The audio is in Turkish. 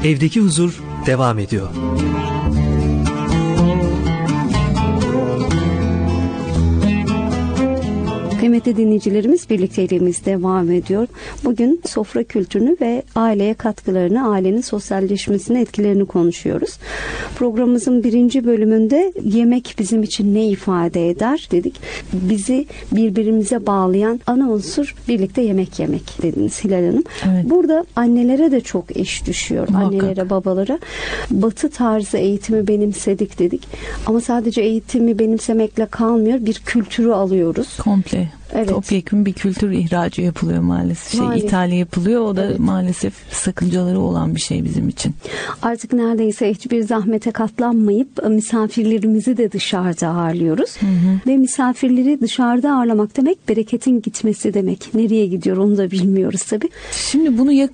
Evdeki huzur devam ediyor. Kıymetli dinleyicilerimiz, birlikteliğimiz devam ediyor. Bugün sofra kültürünü ve aileye katkılarını, ailenin sosyalleşmesine etkilerini konuşuyoruz. Programımızın 1. bölümünde yemek bizim için ne ifade eder dedik. Bizi birbirimize bağlayan ana unsur birlikte yemek yemek dediniz Hilal Hanım. Evet. Burada annelere de çok iş düşüyor. Muhakkak. Annelere, babalara. Batı tarzı eğitimi benimsedik dedik. Ama sadece eğitimi benimsemekle kalmıyor. Bir kültürü alıyoruz. Komple. Evet. Topyekun bir kültür ihracı yapılıyor maalesef. İthali yapılıyor. O da maalesef sakıncaları olan bir şey bizim için. Artık neredeyse hiçbir zahmete katlanmayıp misafirlerimizi de dışarıda ağırlıyoruz. Ve misafirleri dışarıda ağırlamak demek bereketin gitmesi demek. Nereye gidiyor onu da bilmiyoruz tabii. Şimdi bunu